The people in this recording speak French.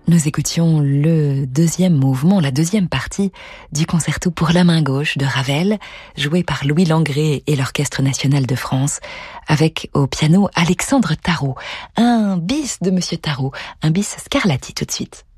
Nous écoutions le deuxième mouvement, la deuxième partie du concerto pour la main gauche de Ravel, joué par Louis Langrée et l'Orchestre national de France, avec au piano Alexandre Tarot. Un bis de Monsieur Tarot, un bis Scarlatti tout de suite.